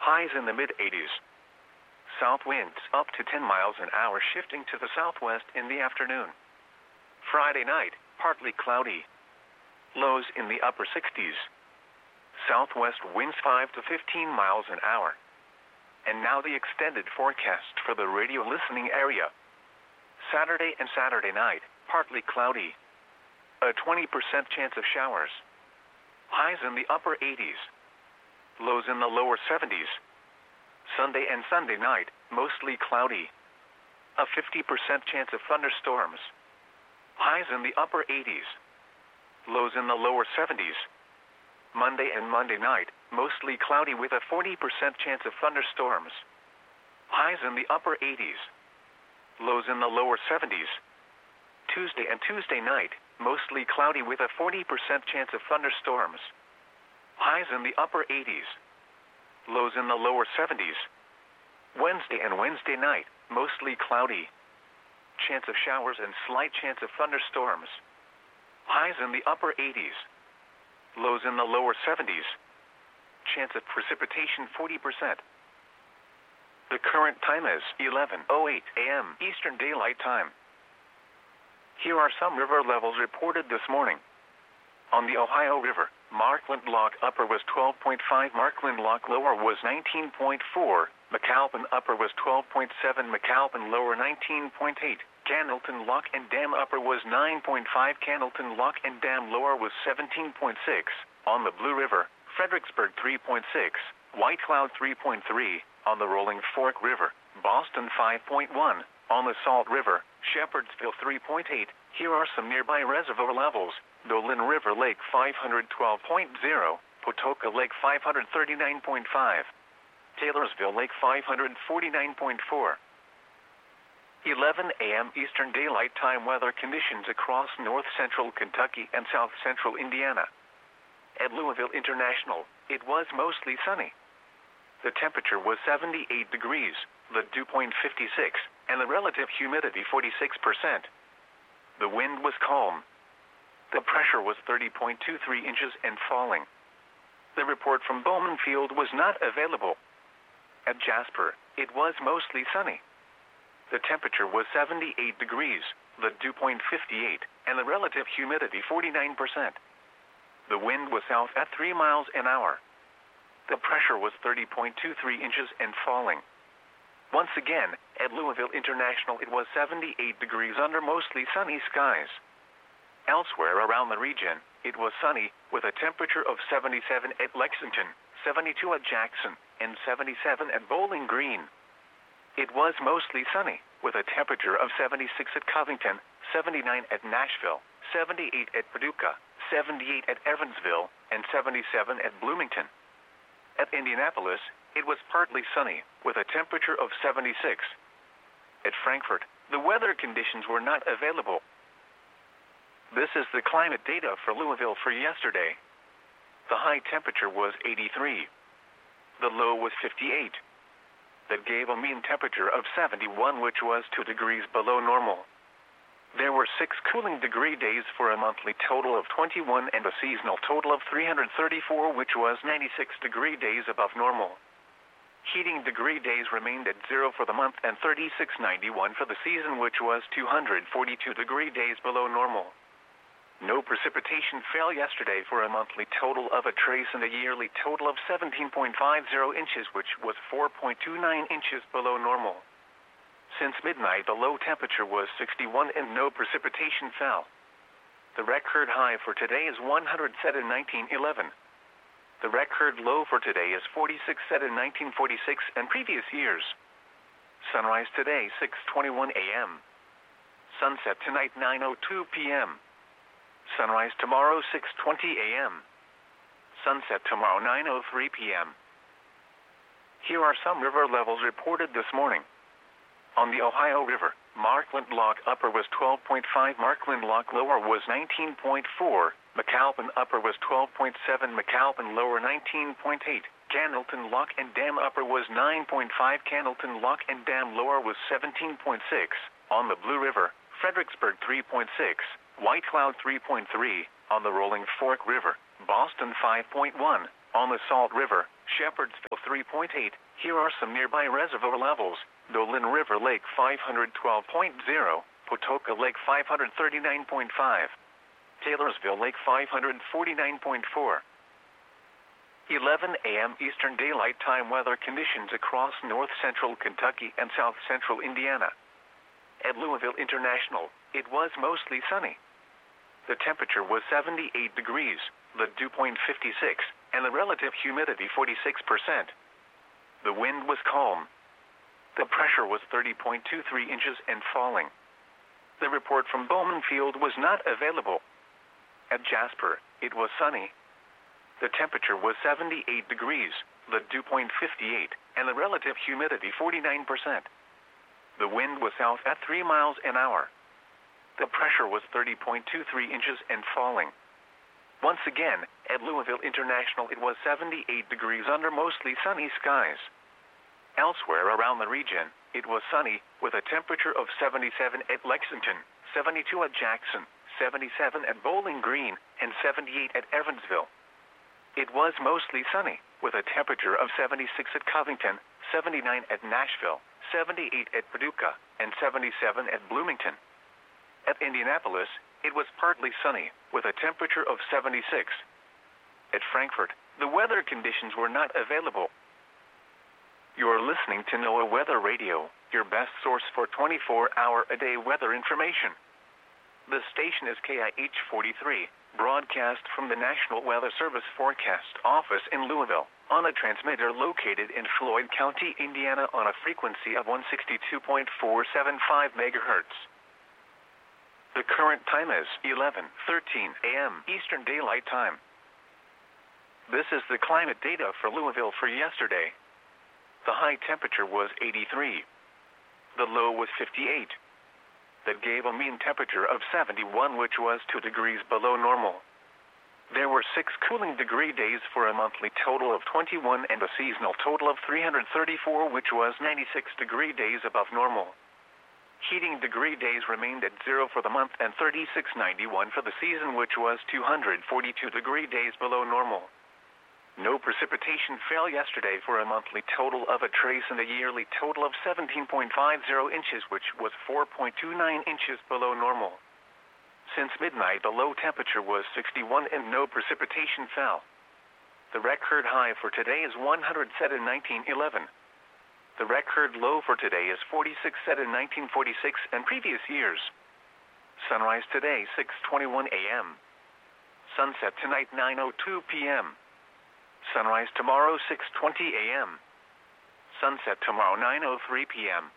highs in the mid-80s. South winds up to 10 miles an hour, shifting to the southwest in the afternoon. Friday night, partly cloudy. Lows in the upper 60s. Southwest winds 5 to 15 miles an hour. And now the extended forecast for the radio listening area. Saturday and Saturday night, partly cloudy. A 20% chance of showers. Highs in the upper 80s. Lows in the lower 70s. Sunday and Sunday night, mostly cloudy. A 50% chance of thunderstorms. Highs in the upper 80s. Lows in the lower 70s. Monday and Monday night, mostly cloudy with a 40% chance of thunderstorms. Highs in the upper 80s. Lows in the lower 70s. Tuesday and Tuesday night, mostly cloudy with a 40% chance of thunderstorms. Highs in the upper 80s. Lows in the lower 70s. Wednesday and Wednesday night, mostly cloudy. Chance of showers and slight chance of thunderstorms. Highs in the upper 80s. Lows in the lower 70s. Chance of precipitation 40%. The current time is 11:08 a.m. Eastern Daylight Time. Here are some river levels reported this morning. On the Ohio River, Markland Lock Upper was 12.5, Markland Lock Lower was 19.4, McAlpin Upper was 12.7, McAlpin Lower 19.8, Candleton Lock and Dam Upper was 9.5, Candleton Lock and Dam Lower was 17.6. On the Blue River, Fredericksburg 3.6, White Cloud 3.3, on the Rolling Fork River, Boston 5.1, on the Salt River, Shepherdsville 3.8. Here are some nearby reservoir levels. Dolan River Lake 512.0, Patoka Lake 539.5, Taylorsville Lake 549.4. 11 a.m. Eastern Daylight Time weather conditions across north central Kentucky and south central Indiana. At Louisville International, it was mostly sunny. The temperature was 78 degrees, the dew point 56, and the relative humidity 46%. The wind was calm. The pressure was 30.23 inches and falling. The report from Bowman Field was not available. At Jasper, it was mostly sunny. The temperature was 78 degrees, the dew point 58, and the relative humidity 49%. The wind was south at 3 miles an hour. The pressure was 30.23 inches and falling. Once again, at Louisville International, it was 78 degrees under mostly sunny skies. Elsewhere around the region, it was sunny, with a temperature of 77 at Lexington, 72 at Jackson, and 77 at Bowling Green. It was mostly sunny, with a temperature of 76 at Covington, 79 at Nashville, 78 at Paducah, 78 at Evansville, and 77 at Bloomington. At Indianapolis, it was partly sunny, with a temperature of 76. At Frankfort, the weather conditions were not available. This is the climate data for Louisville for yesterday. The high temperature was 83. The low was 58. That gave a mean temperature of 71, which was 2 degrees below normal. There were 6 cooling degree days for a monthly total of 21 and a seasonal total of 334, which was 96 degree days above normal. Heating degree days remained at 0 for the month and 3691 for the season, which was 242 degree days below normal. No precipitation fell yesterday for a monthly total of a trace and a yearly total of 17.50 inches, which was 4.29 inches below normal. Since midnight, the low temperature was 61 and no precipitation fell. The record high for today is 100 set in 1911. The record low for today is 46 set in 1946 and previous years. Sunrise today, 6:21 a.m. Sunset tonight, 9:02 p.m. Sunrise tomorrow, 6:20 a.m. Sunset tomorrow, 9:03 p.m. Here are some river levels reported this morning. On the Ohio River, Markland Lock Upper was 12.5, Markland Lock Lower was 19.4, McAlpin Upper was 12.7, McAlpin Lower 19.8, Candleton Lock and Dam Upper was 9.5, Candleton Lock and Dam Lower was 17.6. On the Blue River, Fredericksburg 3.6, White Cloud 3.3, on the Rolling Fork River, Boston 5.1, On the Salt River, Shepherdsville 3.8. Here are some nearby reservoir levels. Dolan River Lake 512.0, Patoka Lake 539.5, Taylorsville Lake 549.4. 11 a.m. Eastern Daylight Time weather conditions across north central Kentucky and south central Indiana. At Louisville International, it was mostly sunny. The temperature was 78 degrees, the dew point 56, and the relative humidity 46%. The wind was calm. The pressure was 30.23 inches and falling. The report from Bowman Field was not available. At Jasper, it was sunny. The temperature was 78 degrees, the dew point 58, and the relative humidity 49%. The wind was south at 3 miles an hour. The pressure was 30.23 inches and falling. Once again, at Louisville International, it was 78 degrees under mostly sunny skies. Elsewhere around the region, it was sunny, with a temperature of 77 at Lexington, 72 at Jackson, 77 at Bowling Green, and 78 at Evansville. It was mostly sunny, with a temperature of 76 at Covington, 79 at Nashville, 78 at Paducah, and 77 at Bloomington. At Indianapolis, it was partly sunny, with a temperature of 76. At Frankfort, the weather conditions were not available. You're listening to NOAA Weather Radio, your best source for 24-hour-a-day weather information. The station is KIH 43, broadcast from the National Weather Service Forecast Office in Louisville, on a transmitter located in Floyd County, Indiana, on a frequency of 162.475 megahertz. The current time is 11:13 a.m. Eastern Daylight Time. This is the climate data for Louisville for yesterday. The high temperature was 83. The low was 58. That gave a mean temperature of 71, which was 2 degrees below normal. There were 6 cooling degree days for a monthly total of 21 and a seasonal total of 334, which was 96 degree days above normal. Heating degree days remained at 0 for the month and 3691 for the season, which was 242 degree days below normal. No precipitation fell yesterday for a monthly total of a trace and a yearly total of 17.50 inches, which was 4.29 inches below normal. Since midnight, the low temperature was 61 and no precipitation fell. The record high for today is 100 set in 1911. The record low for today is 46 set in 1946 and previous years. Sunrise today, 6:21 a.m. Sunset tonight, 9:02 p.m. Sunrise tomorrow, 6:20 a.m. Sunset tomorrow, 9:03 p.m.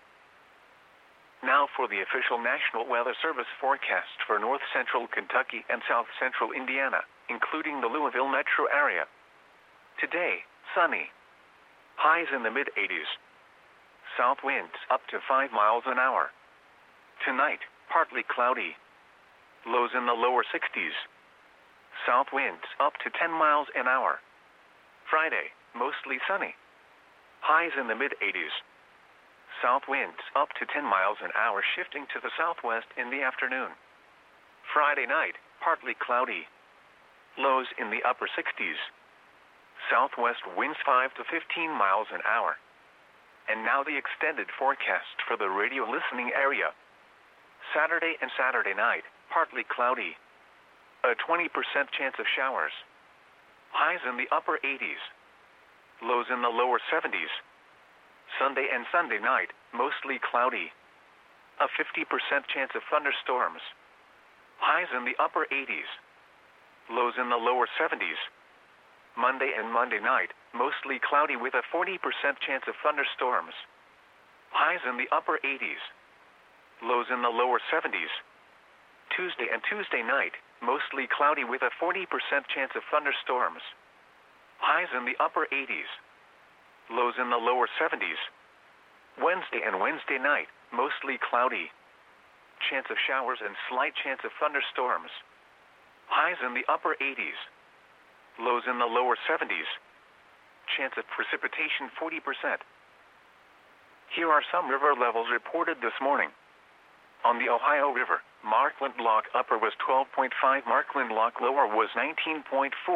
Now for the official National Weather Service forecast for north central Kentucky and south central Indiana, including the Louisville metro area. Today, sunny. Highs in the mid-80s. South winds up to 5 miles an hour. Tonight, partly cloudy. Lows in the lower 60s. South winds up to 10 miles an hour. Friday, mostly sunny. Highs in the mid-80s. South winds up to 10 miles an hour, shifting to the southwest in the afternoon. Friday night, partly cloudy. Lows in the upper 60s. Southwest winds 5 to 15 miles an hour. And now the extended forecast for the radio listening area. Saturday and Saturday night, partly cloudy. A 20% chance of showers. Highs in the upper 80s. Lows in the lower 70s. Sunday and Sunday night, mostly cloudy. A 50% chance of thunderstorms. Highs in the upper 80s. Lows in the lower 70s. Monday and Monday night, mostly cloudy with a 40% chance of thunderstorms. Highs in the upper 80s. Lows in the lower 70s. Tuesday and Tuesday night, mostly cloudy with a 40% chance of thunderstorms. Highs in the upper 80s. Lows in the lower 70s. Wednesday and Wednesday night, mostly cloudy. Chance of showers and slight chance of thunderstorms. Highs in the upper 80s. Lows in the lower 70s. Chance of precipitation 40%. Here are some river levels reported this morning. On the Ohio River, Markland Lock Upper was 12.5, Markland Lock Lower was 19.4,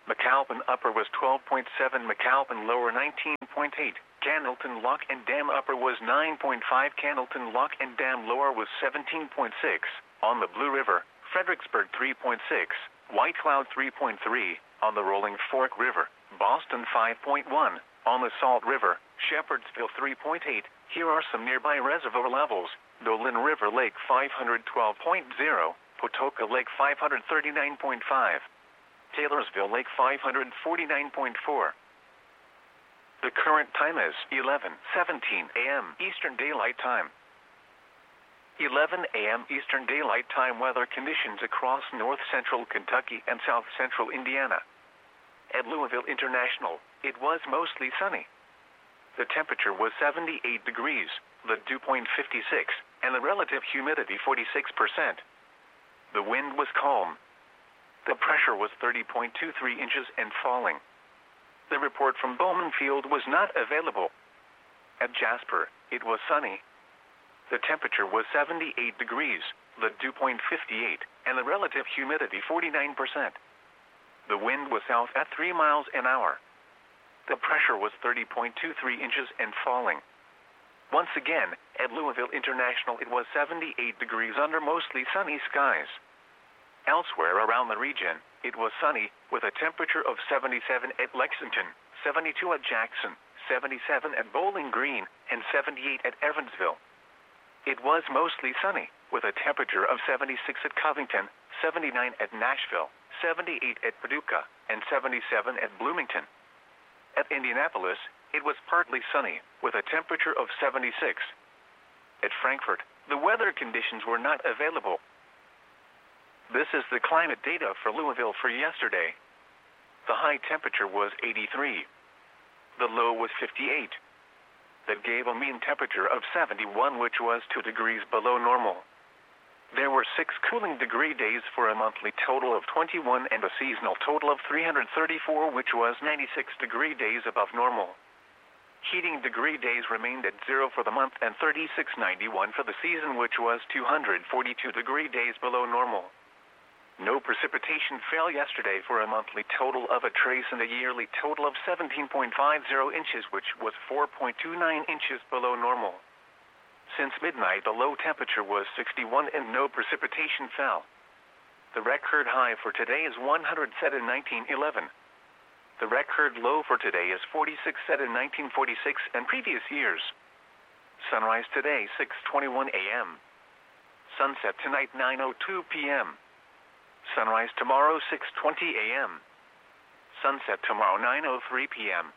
McAlpin Upper was 12.7, McAlpin Lower 19.8, Candleton Lock and Dam Upper was 9.5, Candleton Lock and Dam Lower was 17.6, on the Blue River, Fredericksburg 3.6, White Cloud 3.3, on the Rolling Fork River, Boston 5.1, on the Salt River, Shepherdsville 3.8. Here are some nearby reservoir levels: Dolan River Lake 512.0, Patoka Lake 539.5, Taylorsville Lake 549.4. The current time is 11:17 a.m. Eastern Daylight Time. 11 a.m. Eastern Daylight Time weather conditions across north central Kentucky and south central Indiana. At Louisville International, it was mostly sunny. The temperature was 78 degrees, the dew point 56, and the relative humidity 46%. The wind was calm. The pressure was 30.23 inches and falling. The report from Bowman Field was not available. At Jasper, it was sunny. The temperature was 78 degrees, the dew point 58, and the relative humidity 49%. The wind was south at 3 miles an hour. The pressure was 30.23 inches and falling. Once again, at Louisville International, it was 78 degrees under mostly sunny skies. Elsewhere around the region, it was sunny, with a temperature of 77 at Lexington, 72 at Jackson, 77 at Bowling Green, and 78 at Evansville. It was mostly sunny, with a temperature of 76 at Covington, 79 at Nashville, 78 at Paducah, and 77 at Bloomington. At Indianapolis, it was partly sunny, with a temperature of 76. At Frankfort, the weather conditions were not available. This is the climate data for Louisville for yesterday. The high temperature was 83. The low was 58. That gave a mean temperature of 71, which was 2 degrees below normal. There were 6 cooling degree days for a monthly total of 21 and a seasonal total of 334, which was 96 degree days above normal. Heating degree days remained at 0 for the month and 3691 for the season, which was 242 degree days below normal. No precipitation fell yesterday for a monthly total of a trace and a yearly total of 17.50 inches, which was 4.29 inches below normal. Since midnight, the low temperature was 61 and no precipitation fell. The record high for today is 100 set in 1911. The record low for today is 46 set in 1946 and previous years. Sunrise today, 6:21 a.m. Sunset tonight, 9:02 p.m. Sunrise tomorrow, 6:20 a.m. Sunset tomorrow, 9:03 p.m.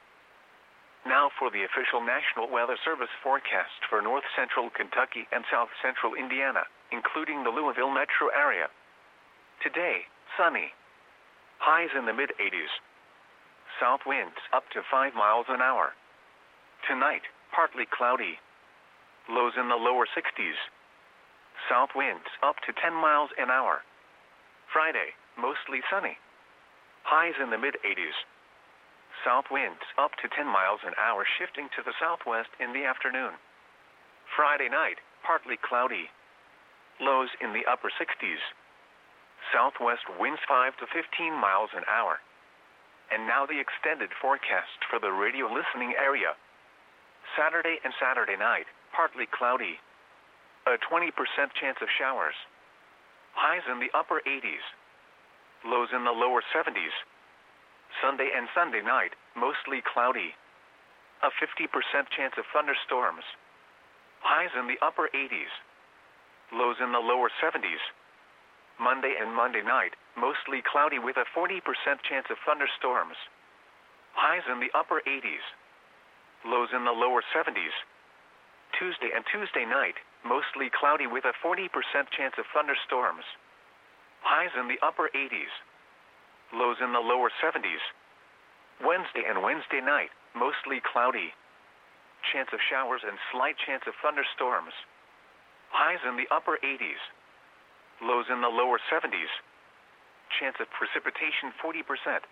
Now for the official National Weather Service forecast for north central Kentucky and south central Indiana, including the Louisville metro area. Today, sunny. Highs in the mid-80s. South winds up to 5 miles an hour. Tonight, partly cloudy. Lows in the lower 60s. South winds up to 10 miles an hour. Friday, mostly sunny. Highs in the mid-80s. South winds up to 10 miles an hour, shifting to the southwest in the afternoon. Friday night, partly cloudy. Lows in the upper 60s. Southwest winds 5 to 15 miles an hour. And now the extended forecast for the radio listening area. Saturday and Saturday night, partly cloudy. A 20% chance of showers. Highs in the upper 80s. Lows in the lower 70s. Sunday and Sunday night, mostly cloudy. A 50% chance of thunderstorms. Highs in the upper 80s. Lows in the lower 70s. Monday and Monday night, mostly cloudy with a 40% chance of thunderstorms. Highs in the upper 80s. Lows in the lower 70s. Tuesday and Tuesday night, mostly cloudy with a 40% chance of thunderstorms. Highs in the upper 80s. Lows in the lower 70s. Wednesday and Wednesday night, mostly cloudy. Chance of showers and slight chance of thunderstorms. Highs in the upper 80s. Lows in the lower 70s. Chance of precipitation 40%.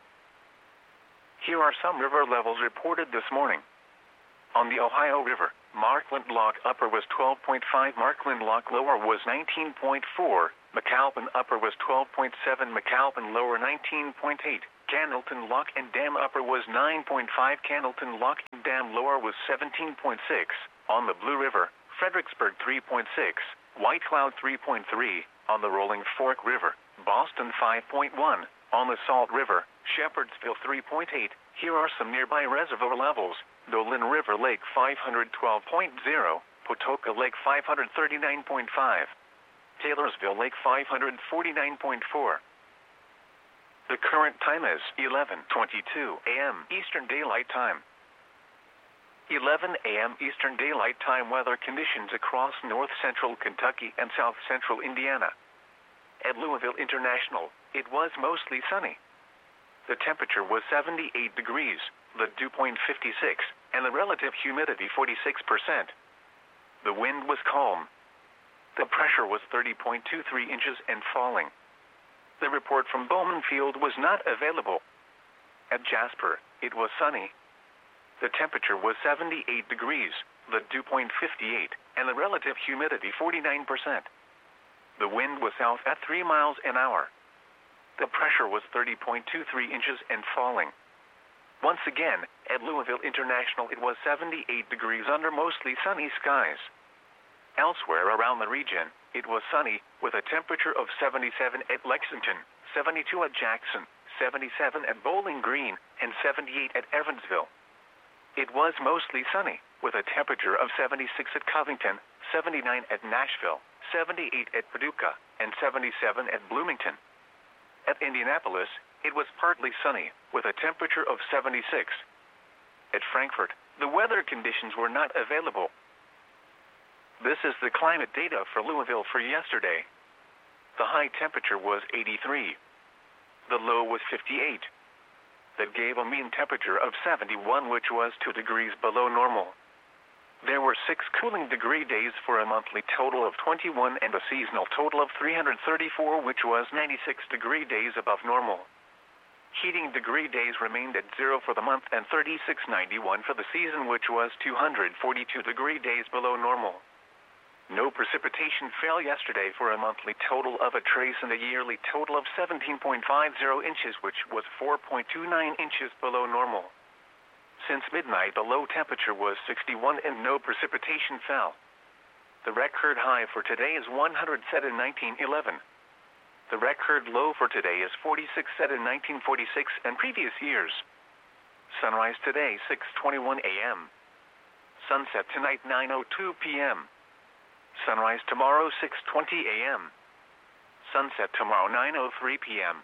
Here are some river levels reported this morning. On the Ohio River, Markland Lock Upper was 12.5, Markland Lock Lower was 19.4, McAlpin Upper was 12.7, McAlpin Lower 19.8, Candleton Lock and Dam Upper was 9.5. Candleton Lock and Dam Lower was 17.6. On the Blue River, Fredericksburg 3.6. White Cloud 3.3. On the Rolling Fork River, Boston 5.1. On the Salt River, Shepherdsville 3.8. Here are some nearby reservoir levels. Dolan River Lake 512.0. Patoka Lake 539.5. Taylorsville Lake 549.4. The current time is 11:22 a.m. Eastern Daylight Time. 11 a.m. Eastern Daylight Time weather conditions across north central Kentucky and south central Indiana. At Louisville International, it was mostly sunny. The temperature was 78 degrees, the dew point 56, and the relative humidity 46%. The wind was calm. The pressure was 30.23 inches and falling. The report from Bowman Field was not available. At Jasper, it was sunny. The temperature was 78 degrees, the dew point 58, and the relative humidity 49%. The wind was south at 3 miles an hour. The pressure was 30.23 inches and falling. Once again, at Louisville International it was 78 degrees under mostly sunny skies. Elsewhere around the region, it was sunny, with a temperature of 77 at Lexington, 72 at Jackson, 77 at Bowling Green, and 78 at Evansville. It was mostly sunny, with a temperature of 76 at Covington, 79 at Nashville, 78 at Paducah, and 77 at Bloomington. At Indianapolis, it was partly sunny, with a temperature of 76. At Frankfort, the weather conditions were not available. This is the climate data for Louisville for yesterday. The high temperature was 83. The low was 58. That gave a mean temperature of 71, which was 2 degrees below normal. There were 6 cooling degree days for a monthly total of 21 and a seasonal total of 334, which was 96 degree days above normal. Heating degree days remained at 0 for the month and 3691 for the season, which was 242 degree days below normal. No precipitation fell yesterday for a monthly total of a trace and a yearly total of 17.50 inches, which was 4.29 inches below normal. Since midnight, the low temperature was 61 and no precipitation fell. The record high for today is 100 set in 1911. The record low for today is 46 set in 1946 and previous years. Sunrise today, 6:21 a.m. Sunset tonight, 9:02 p.m. Sunrise tomorrow, 6:20 a.m. Sunset tomorrow, 9:03 p.m.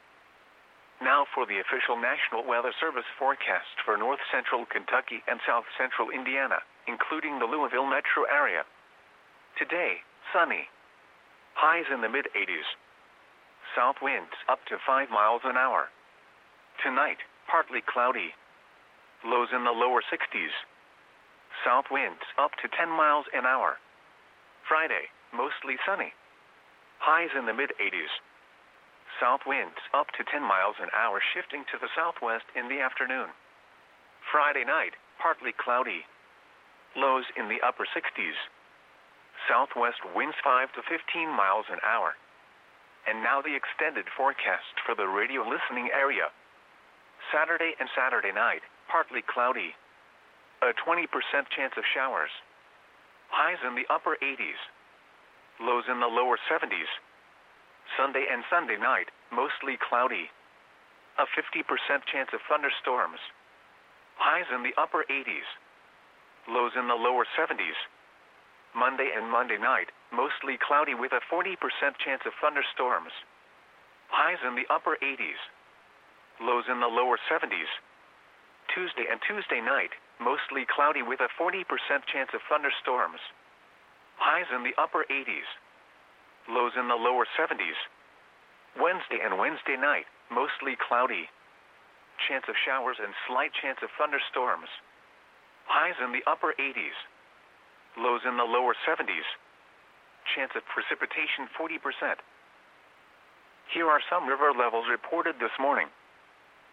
Now for the official National Weather Service forecast for north central Kentucky and south central Indiana, including the Louisville metro area. Today, sunny. Highs in the mid-80s. South winds up to 5 miles an hour. Tonight, partly cloudy. Lows in the lower 60s. South winds up to 10 miles an hour. Friday, mostly sunny. Highs in the mid-80s. South winds up to 10 miles an hour, shifting to the southwest in the afternoon. Friday night, partly cloudy. Lows in the upper 60s. Southwest winds 5 to 15 miles an hour. And now the extended forecast for the radio listening area. Saturday and Saturday night, partly cloudy. A 20% chance of showers. Highs in the upper 80s. Lows in the lower 70s. Sunday and Sunday night, mostly cloudy. A 50% chance of thunderstorms. Highs in the upper 80s. Lows in the lower 70s. Monday and Monday night, mostly cloudy with a 40% chance of thunderstorms. Highs in the upper 80s. Lows in the lower 70s. Tuesday and Tuesday night, mostly cloudy with a 40% chance of thunderstorms. Highs in the upper 80s. Lows in the lower 70s. Wednesday and Wednesday night, mostly cloudy. Chance of showers and slight chance of thunderstorms. Highs in the upper 80s. Lows in the lower 70s. Chance of precipitation 40%. Here are some river levels reported this morning.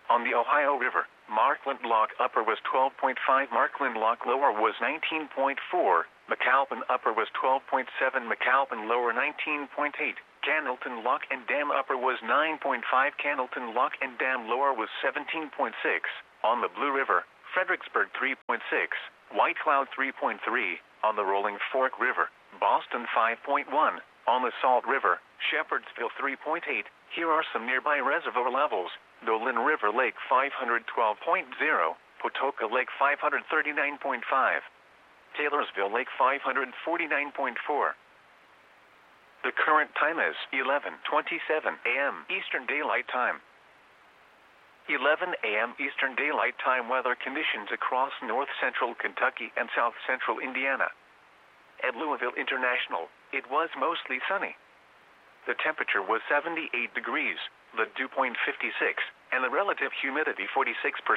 On the Ohio River, Markland Lock Upper was 12.5, Markland Lock Lower was 19.4, McAlpin Upper was 12.7, McAlpin Lower 19.8, Cannelton Lock and Dam Upper was 9.5, Cannelton Lock and Dam Lower was 17.6. On the Blue River, Fredericksburg 3.6, White Cloud 3.3, on the Rolling Fork River, Boston 5.1, on the Salt River, Shepherdsville 3.8. Here are some nearby reservoir levels: Dolan River Lake 512.0, Patoka Lake 539.5, Taylorsville Lake 549.4. The current time is 11:27 a.m. Eastern Daylight Time. 11 a.m. Eastern Daylight Time weather conditions across north central Kentucky and south central Indiana. At Louisville International, it was mostly sunny. The temperature was 78 degrees, the dew point 56, and the relative humidity 46%.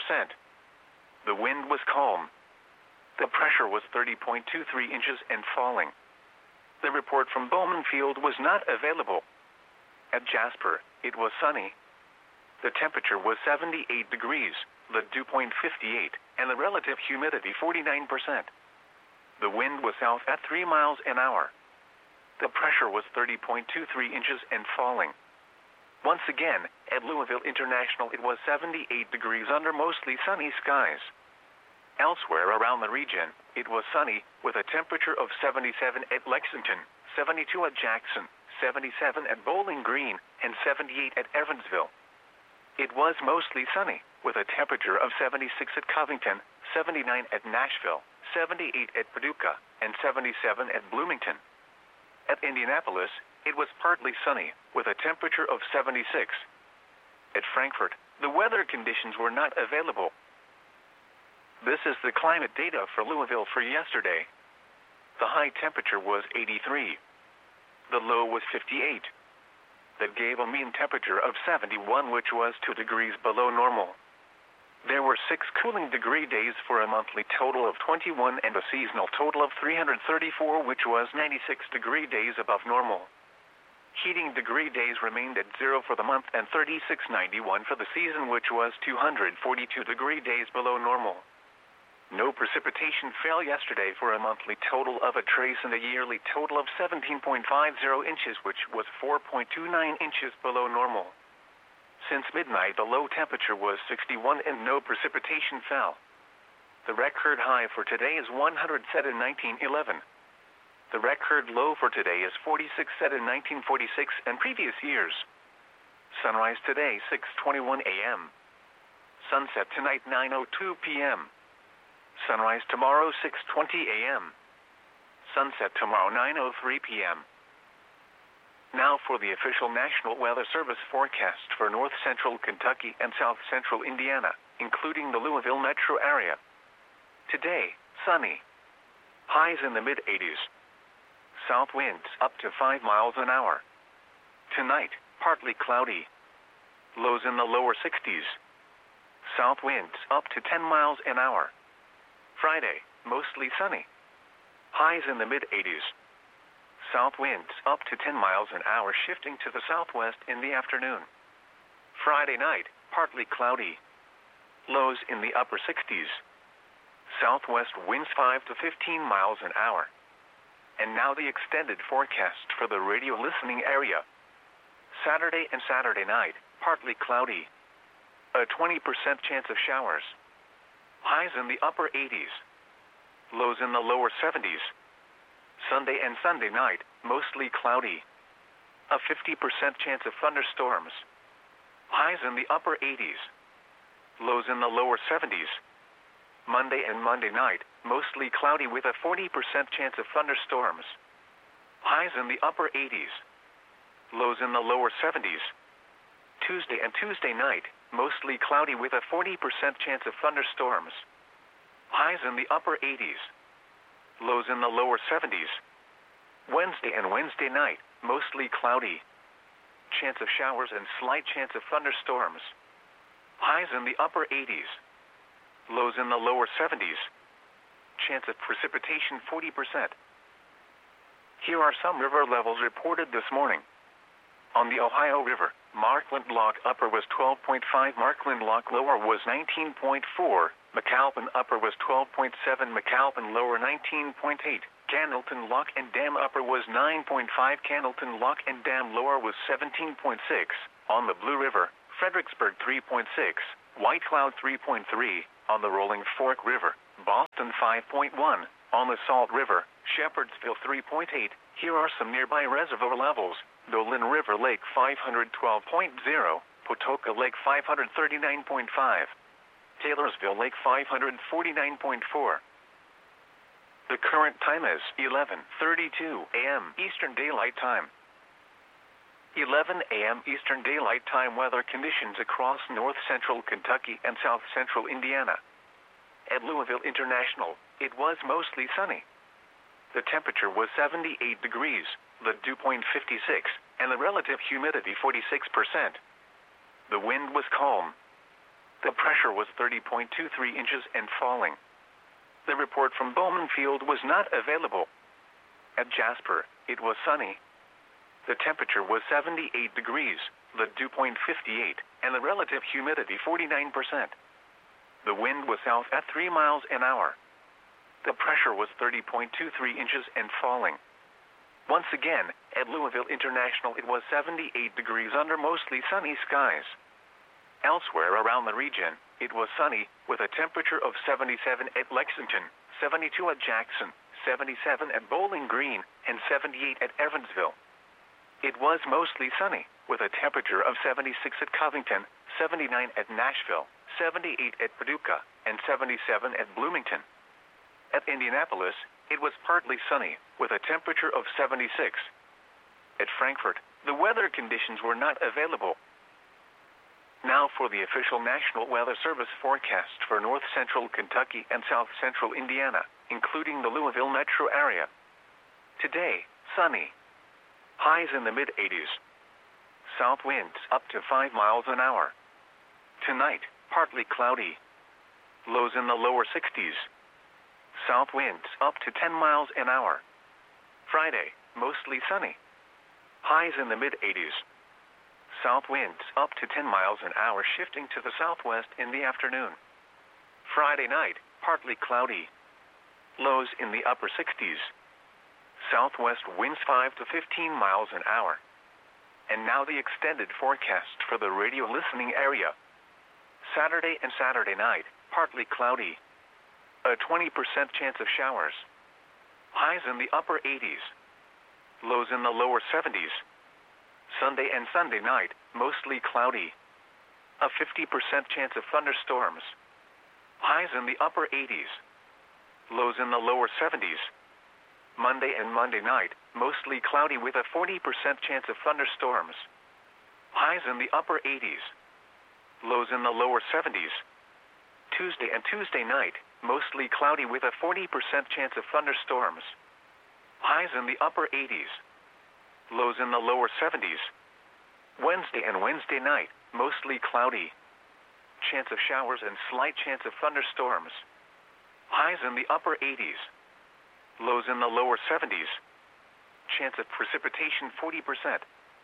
The wind was calm. The pressure was 30.23 inches and falling. The report from Bowman Field was not available. At Jasper, it was sunny. The temperature was 78 degrees, the dew point 58, and the relative humidity 49%. The wind was south at 3 miles an hour. The pressure was 30.23 inches and falling. Once again, at Louisville International, it was 78 degrees under mostly sunny skies. Elsewhere around the region, it was sunny, with a temperature of 77 at Lexington, 72 at Jackson, 77 at Bowling Green, and 78 at Evansville. It was mostly sunny, with a temperature of 76 at Covington, 79 at Nashville, 78 at Paducah, and 77 at Bloomington. At Indianapolis, it was partly sunny, with a temperature of 76. At Frankfort, the weather conditions were not available. This is the climate data for Louisville for yesterday. The high temperature was 83. The low was 58. That gave a mean temperature of 71, which was 2 degrees below normal. There were 6 cooling degree days for a monthly total of 21 and a seasonal total of 334, which was 96 degree days above normal. Heating degree days remained at 0 for the month and 3691 for the season, which was 242 degree days below normal. No precipitation fell yesterday for a monthly total of a trace and a yearly total of 17.50 inches, which was 4.29 inches below normal. Since midnight, the low temperature was 61 and no precipitation fell. The record high for today is 100 set in 1911. The record low for today is 46 set in 1946 and previous years. Sunrise today, 6:21 a.m. Sunset tonight, 9:02 p.m. Sunrise tomorrow, 6:20 a.m. Sunset tomorrow, 9:03 p.m. Now for the official National Weather Service forecast for north central Kentucky and south central Indiana, including the Louisville metro area. Today, sunny. Highs in the mid-80s. South winds up to 5 miles an hour. Tonight, partly cloudy. Lows in the lower 60s. South winds up to 10 miles an hour. Friday, mostly sunny. Highs in the mid-80s. South winds up to 10 miles an hour, shifting to the southwest in the afternoon. Friday night, partly cloudy. Lows in the upper 60s. Southwest winds 5 to 15 miles an hour. And now the extended forecast for the radio listening area. Saturday and Saturday night, partly cloudy. A 20% chance of showers. Highs in the upper 80s. Lows in the lower 70s. Sunday and Sunday night, mostly cloudy. A 50% chance of thunderstorms. Highs in the upper 80s. Lows in the lower 70s. Monday and Monday night, mostly cloudy with a 40% chance of thunderstorms. Highs in the upper 80s. Lows in the lower 70s. Tuesday and Tuesday night, mostly cloudy with a 40% chance of thunderstorms. Highs in the upper 80s. Lows in the lower 70s. Wednesday and Wednesday night, mostly cloudy. Chance of showers and slight chance of thunderstorms. Highs in the upper 80s. Lows in the lower 70s. Chance of precipitation 40%. Here are some river levels reported this morning. On the Ohio River, Markland Lock Upper was 12.5, Markland Lock Lower was 19.4, McAlpin Upper was 12.7, McAlpin Lower 19.8, Candleton Lock and Dam Upper was 9.5, Candleton Lock and Dam Lower was 17.6. On the Blue River, Fredericksburg 3.6, White Cloud 3.3, on the Rolling Fork River, Boston 5.1, on the Salt River, Shepherdsville 3.8. Here are some nearby reservoir levels: Dolan River Lake 512.0, Patoka Lake 539.5, Taylorsville Lake 549.4. The current time is 11:32 a.m. Eastern Daylight Time. 11 a.m. Eastern Daylight Time weather conditions across north central Kentucky and south central Indiana. At Louisville International, it was mostly sunny. The temperature was 78 degrees, the dew point 56, and the relative humidity 46%. The wind was calm. The pressure was 30.23 inches and falling. The report from Bowman Field was not available. At Jasper, it was sunny. The temperature was 78 degrees, the dew point 58, and the relative humidity 49%. The wind was south at 3 miles an hour. The pressure was 30.23 inches and falling. Once again, at Louisville International, it was 78 degrees under mostly sunny skies. Elsewhere around the region, it was sunny, with a temperature of 77 at Lexington, 72 at Jackson, 77 at Bowling Green, and 78 at Evansville. It was mostly sunny, with a temperature of 76 at Covington, 79 at Nashville, 78 at Paducah, and 77 at Bloomington. At Indianapolis, it was partly sunny, with a temperature of 76. At Frankfort, the weather conditions were not available. Now for the official National Weather Service forecast for north central Kentucky and south central Indiana, including the Louisville metro area. Today, sunny. Highs in the mid-80s. South winds up to 5 miles an hour. Tonight, partly cloudy. Lows in the lower 60s. South winds up to 10 miles an hour. Friday, mostly sunny. Highs in the mid-80s. South winds up to 10 miles an hour, shifting to the southwest in the afternoon. Friday night, partly cloudy. Lows in the upper 60s. Southwest winds 5 to 15 miles an hour. And now the extended forecast for the radio listening area. Saturday and Saturday night, partly cloudy. A 20% chance of showers. Highs in the upper 80s. Lows in the lower 70s. Sunday and Sunday night, mostly cloudy. A 50% chance of thunderstorms. Highs in the upper 80s. Lows in the lower 70s. Monday and Monday night, mostly cloudy with a 40% chance of thunderstorms. Highs in the upper 80s. Lows in the lower 70s. Tuesday and Tuesday night, mostly cloudy with a 40% chance of thunderstorms. Highs in the upper 80s. Lows in the lower 70s. Wednesday and Wednesday night, mostly cloudy. Chance of showers and slight chance of thunderstorms. Highs in the upper 80s. Lows in the lower 70s. Chance of precipitation 40%.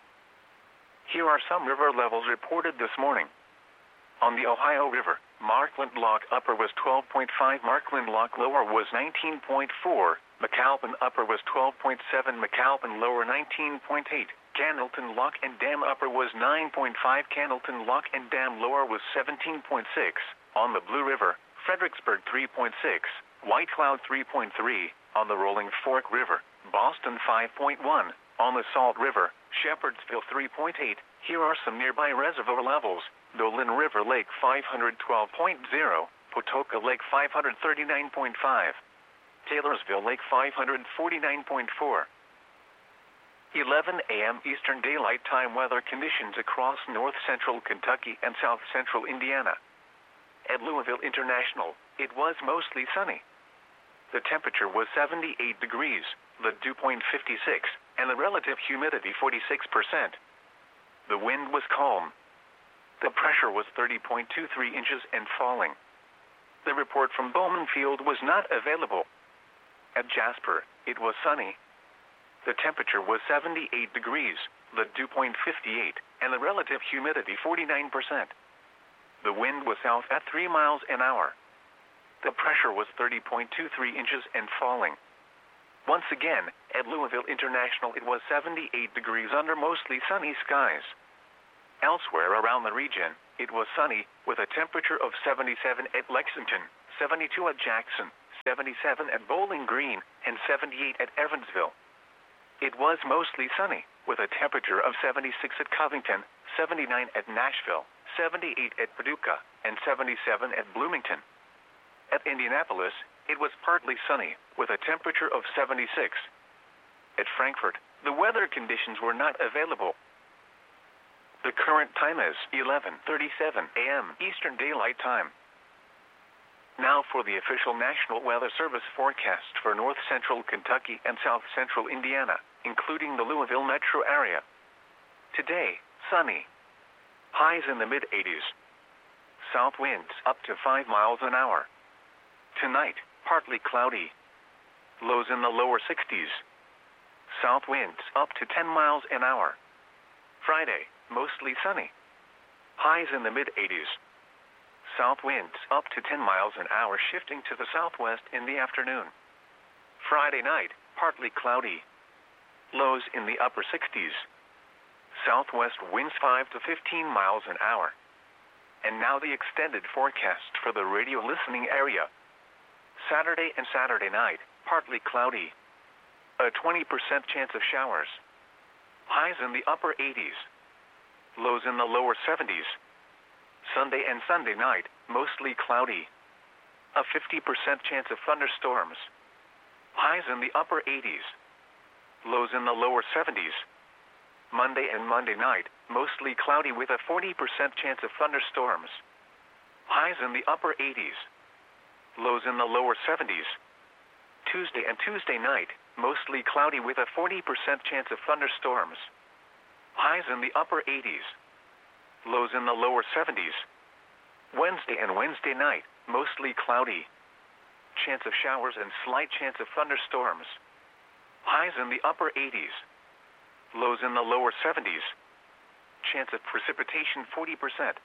Here are some river levels reported this morning. On the Ohio River, Markland Lock Upper was 12.5, Markland Lock Lower was 19.4, McAlpin Upper was 12.7, McAlpin Lower 19.8, Candleton Lock and Dam Upper was 9.5, Candleton Lock and Dam Lower was 17.6. On the Blue River, Fredericksburg 3.6, White Cloud 3.3, on the Rolling Fork River, Boston 5.1, on the Salt River, Shepherdsville 3.8. Here are some nearby reservoir levels: Dolan River Lake 512.0, Patoka Lake 539.5, Taylorsville Lake 549.4. 11 a.m. Eastern Daylight Time weather conditions across north central Kentucky and south central Indiana. At Louisville International, it was mostly sunny. The temperature was 78 degrees, the dew point 56, and the relative humidity 46%. The wind was calm. The pressure was 30.23 inches and falling. The report from Bowman Field was not available. At Jasper, it was sunny. The temperature was 78 degrees, the dew point 58, and the relative humidity 49%. The wind was south at 3 miles an hour. The pressure was 30.23 inches and falling. Once again, at Louisville International it was 78 degrees under mostly sunny skies. Elsewhere around the region, it was sunny, with a temperature of 77 at Lexington, 72 at Jackson, 77 at Bowling Green, and 78 at Evansville. It was mostly sunny, with a temperature of 76 at Covington, 79 at Nashville, 78 at Paducah, and 77 at Bloomington. At Indianapolis, it was partly sunny, with a temperature of 76. At Frankfort, the weather conditions were not available. The current time is 11:37 a.m. Eastern Daylight Time. Now for the official National Weather Service forecast for north central Kentucky and south central Indiana, including the Louisville metro area. Today, sunny. Highs in the mid-80s. South winds up to 5 miles an hour. Tonight, partly cloudy. Lows in the lower 60s. South winds up to 10 miles an hour. Friday, mostly sunny. Highs in the mid-80s. South winds up to 10 miles an hour, shifting to the southwest in the afternoon. Friday night, partly cloudy. Lows in the upper 60s. Southwest winds 5 to 15 miles an hour. And now the extended forecast for the radio listening area. Saturday and Saturday night, partly cloudy. A 20% chance of showers. Highs in the upper 80s. Lows in the lower 70s. Sunday and Sunday night, mostly cloudy. A 50% chance of thunderstorms. Highs in the upper 80s. Lows in the lower 70s. Monday and Monday night, mostly cloudy with a 40% chance of thunderstorms. Highs in the upper 80s. Lows in the lower 70s. Tuesday and Tuesday night, mostly cloudy with a 40% chance of thunderstorms. Highs in the upper 80s. Lows in the lower 70s. Wednesday and Wednesday night, mostly cloudy. Chance of showers and slight chance of thunderstorms. Highs in the upper 80s. Lows in the lower 70s. Chance of precipitation 40%.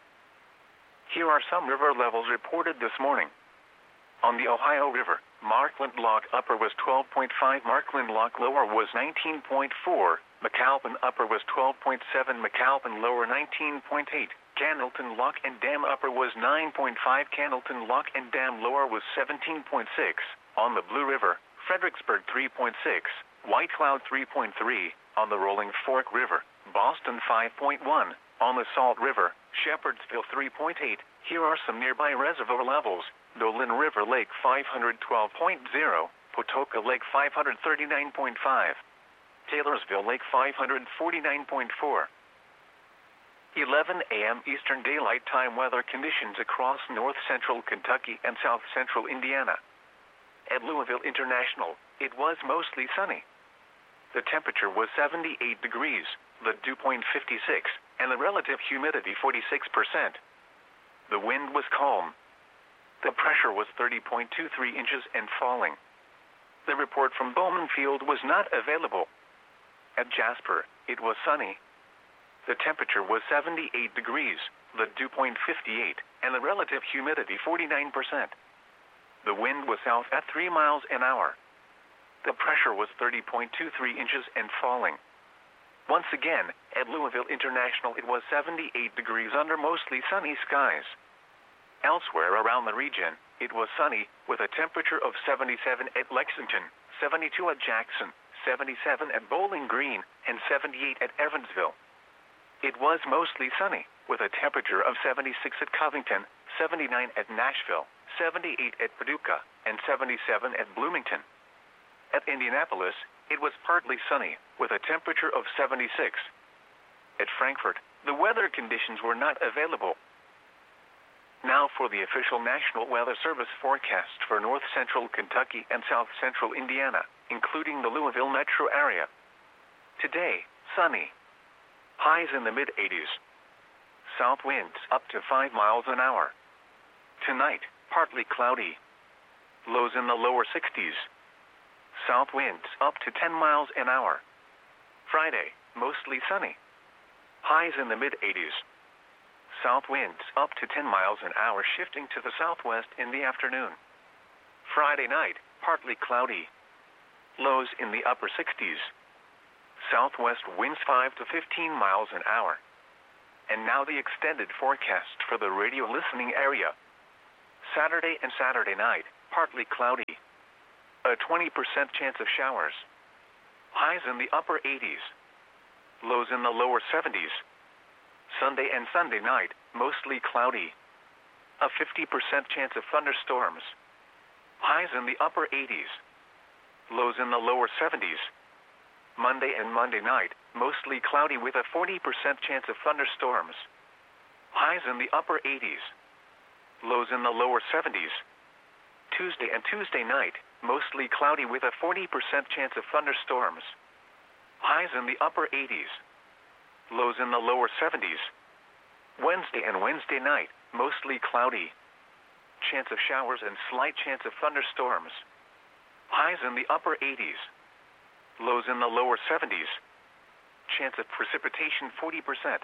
Here are some river levels reported this morning. On the Ohio River, Markland Lock Upper was 12.5, Markland Lock Lower was 19.4, McAlpin Upper was 12.7, McAlpin Lower 19.8, Cannelton Lock and Dam Upper was 9.5, Cannelton Lock and Dam Lower was 17.6. On the Blue River, Fredericksburg 3.6, White Cloud 3.3, on the Rolling Fork River, Boston 5.1, on the Salt River, Shepherdsville 3.8. Here are some nearby reservoir levels. Dolan River Lake 512.0, Patoka Lake 539.5, Taylorsville Lake 549.4. 11 a.m. Eastern Daylight Time weather conditions across north central Kentucky and south central Indiana. At Louisville International, it was mostly sunny. The temperature was 78 degrees, the dew point 56, and the relative humidity 46%. The wind was calm. The pressure was 30.23 inches and falling. The report from Bowman Field was not available. At Jasper, it was sunny. The temperature was 78 degrees, the dew point 58, and the relative humidity 49%. The wind was south at 3 miles an hour. The pressure was 30.23 inches and falling. Once again, at Louisville International it was 78 degrees under mostly sunny skies. Elsewhere around the region, it was sunny, with a temperature of 77 at Lexington, 72 at Jackson, 77 at Bowling Green, and 78 at Evansville. It was mostly sunny, with a temperature of 76 at Covington, 79 at Nashville, 78 at Paducah, and 77 at Bloomington. At Indianapolis, it was partly sunny, with a temperature of 76. At Frankfort, the weather conditions were not available. Now for the official National Weather Service forecast for north central Kentucky and south central Indiana, including the Louisville metro area. Today, sunny. Highs in the mid-80s. South winds up to 5 miles an hour. Tonight, partly cloudy. Lows in the lower 60s. South winds up to 10 miles an hour. Friday, mostly sunny. Highs in the mid-80s. South winds up to 10 miles an hour, shifting to the southwest in the afternoon. Friday night, partly cloudy. Lows in the upper 60s. Southwest winds 5 to 15 miles an hour. And now the extended forecast for the radio listening area. Saturday and Saturday night, partly cloudy. A 20% chance of showers. Highs in the upper 80s. Lows in the lower 70s. Sunday and Sunday night, mostly cloudy. A 50% chance of thunderstorms. Highs in the upper 80s. Lows in the lower 70s. Monday and Monday night, mostly cloudy with a 40% chance of thunderstorms. Highs in the upper 80s. Lows in the lower 70s. Tuesday and Tuesday night, mostly cloudy with a 40% chance of thunderstorms. Highs in the upper 80s. Lows in the lower 70s. Wednesday and Wednesday night, mostly cloudy. Chance of showers and slight chance of thunderstorms. Highs in the upper 80s. Lows in the lower 70s. Chance of precipitation 40%.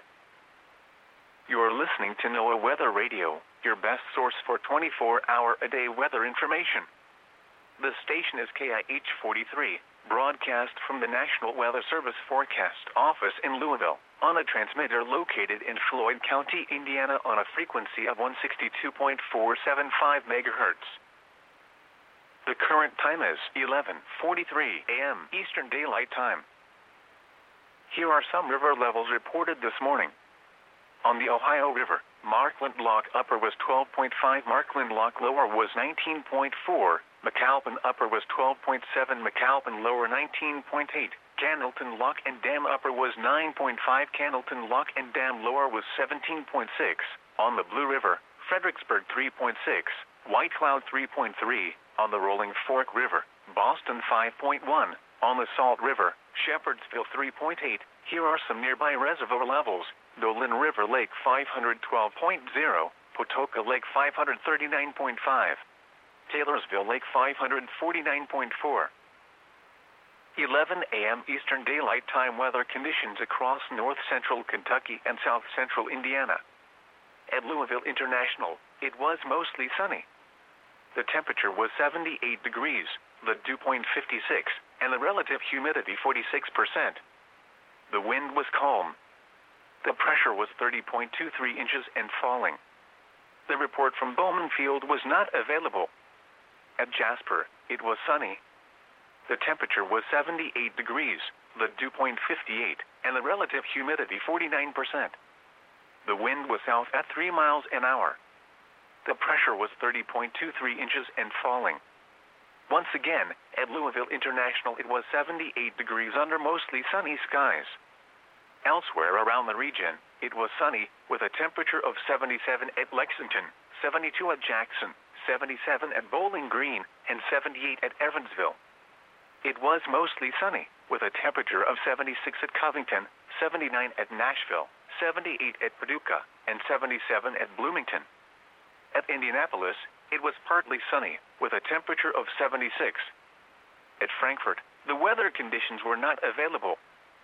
You are listening to NOAA Weather Radio, your best source for 24-hour-a-day weather information. The station is KIH 43, broadcast from the National Weather Service Forecast Office in Louisville, on a transmitter located in Floyd County, Indiana, on a frequency of 162.475 megahertz. The current time is 11:43 a.m. Eastern Daylight Time. Here are some river levels reported this morning. On the Ohio River, Markland Lock Upper was 12.5, Markland Lock Lower was 19.4, McAlpin Upper was 12.7, McAlpin Lower 19.8, Candleton Lock and Dam Upper was 9.5, Candleton Lock and Dam Lower was 17.6. On the Blue River, Fredericksburg 3.6, White Cloud 3.3, on the Rolling Fork River, Boston 5.1, on the Salt River, Shepherdsville 3.8. Here are some nearby reservoir levels. Dolan River Lake 512.0, Patoka Lake 539.5, Taylorsville Lake 549.4. 11 a.m. Eastern Daylight Time weather conditions across north central Kentucky and south central Indiana. At Louisville International, it was mostly sunny. The temperature was 78 degrees, the dew point 56, and the relative humidity 46%. The wind was calm. The pressure was 30.23 inches and falling. The report from Bowman Field was not available. At Jasper, it was sunny. The temperature was 78 degrees, the dew point 58, and the relative humidity 49%. The wind was south at 3 miles an hour. The pressure was 30.23 inches and falling. Once again, at Louisville International, it was 78 degrees under mostly sunny skies. Elsewhere around the region, it was sunny, with a temperature of 77 at Lexington, 72 at Jackson, 77 at Bowling Green, and 78 at Evansville. It was mostly sunny, with a temperature of 76 at Covington, 79 at Nashville, 78 at Paducah, and 77 at Bloomington. At Indianapolis, it was partly sunny, with a temperature of 76. At Frankfort, the weather conditions were not available.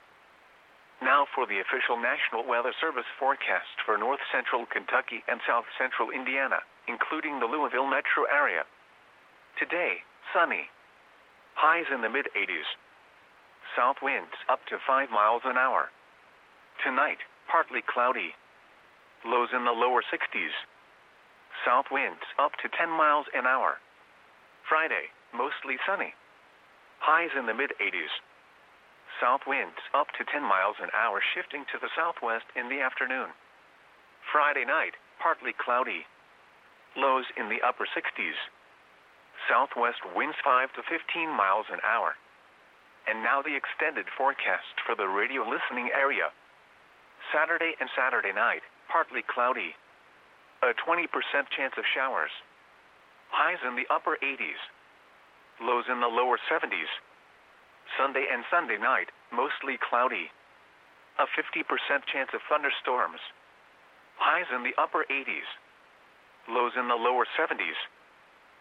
Now for the official National Weather Service forecast for north central Kentucky and south central Indiana, including the Louisville metro area. Today, sunny. Highs in the mid-80s. South winds up to 5 miles an hour. Tonight, partly cloudy. Lows in the lower 60s. South winds up to 10 miles an hour. Friday, mostly sunny. Highs in the mid-80s. South winds up to 10 miles an hour, shifting to the southwest in the afternoon. Friday night, partly cloudy. Lows in the upper 60s. Southwest winds 5 to 15 miles an hour. And now the extended forecast for the radio listening area. Saturday and Saturday night, partly cloudy. A 20% chance of showers. Highs in the upper 80s. Lows in the lower 70s. Sunday and Sunday night, mostly cloudy. A 50% chance of thunderstorms. Highs in the upper 80s. Lows in the lower 70s.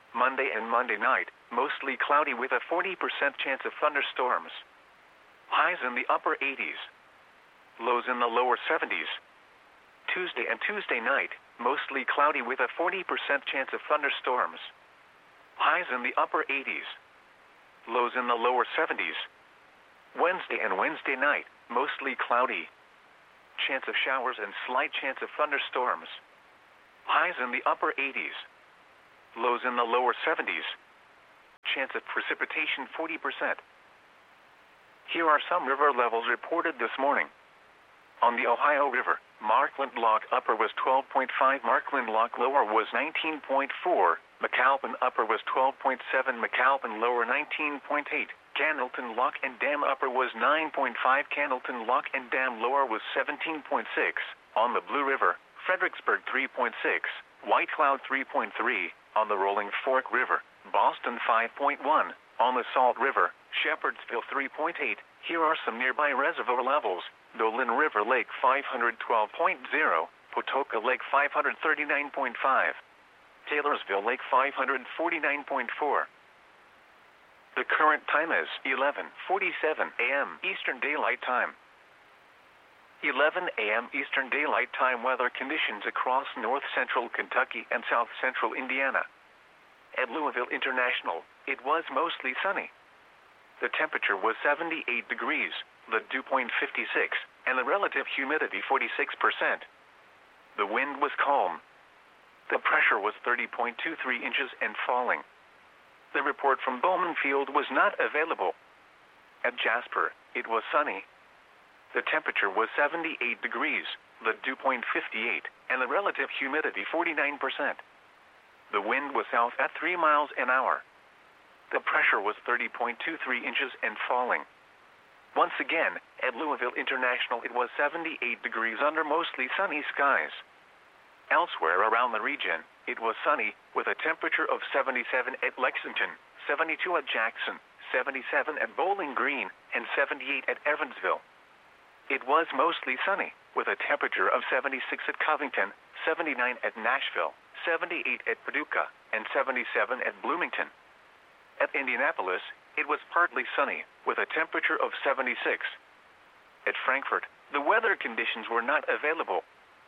Monday and Monday night, mostly cloudy with a 40% chance of thunderstorms. Highs in the upper 80s. Lows in the lower 70s. Tuesday and Tuesday night, mostly cloudy with a 40% chance of thunderstorms. Highs in the upper 80s. Lows in the lower 70s. Wednesday and Wednesday night, mostly cloudy. Chance of showers and slight chance of thunderstorms. Highs in the upper 80s. Lows in the lower 70s. Chance of precipitation 40%. Here are some river levels reported this morning. On the Ohio River, Markland Lock Upper was 12.5, Markland Lock Lower was 19.4, McAlpin Upper was 12.7, McAlpin Lower 19.8, Cannelton Lock and Dam Upper was 9.5, Cannelton Lock and Dam Lower was 17.6. On the Blue River, Fredericksburg 3.6, White Cloud 3.3, on the Rolling Fork River, Boston 5.1, on the Salt River, Shepherdsville 3.8. Here are some nearby reservoir levels. Dolan River Lake 512.0, Patoka Lake 539.5, Taylorsville Lake 549.4. The current time is 11:47 a.m. Eastern Daylight Time. 11 a.m. Eastern Daylight Time weather conditions across north central Kentucky and south central Indiana. At Louisville International, it was mostly sunny. The temperature was 78 degrees, the dew point 56, and the relative humidity 46%. The wind was calm. The pressure was 30.23 inches and falling. The report from Bowman Field was not available. At Jasper, it was sunny. The temperature was 78 degrees, the dew point 58, and the relative humidity 49%. The wind was south at 3 miles an hour. The pressure was 30.23 inches and falling. Once again, at Louisville International it was 78 degrees under mostly sunny skies. Elsewhere around the region, it was sunny, with a temperature of 77 at Lexington, 72 at Jackson, 77 at Bowling Green, and 78 at Evansville. It was mostly sunny, with a temperature of 76 at Covington, 79 at Nashville, 78 at Paducah, and 77 at Bloomington. At Indianapolis, it was partly sunny, with a temperature of 76. At Frankfort, the weather conditions were not available.